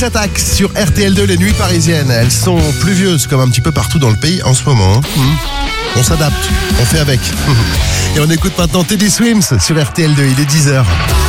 Mars Attack sur RTL2, les nuits parisiennes. Elles sont pluvieuses comme un petit peu partout dans le pays en ce moment. On s'adapte, on fait avec. Et on écoute maintenant Teddy Swims sur RTL2, il est 10h.